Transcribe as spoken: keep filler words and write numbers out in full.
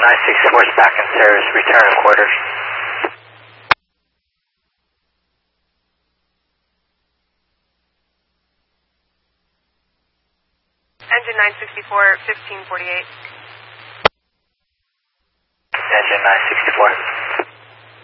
nine sixty-four is back in service, return to quarters. Engine nine sixty-four, fifteen forty-eight. Engine nine sixty-four.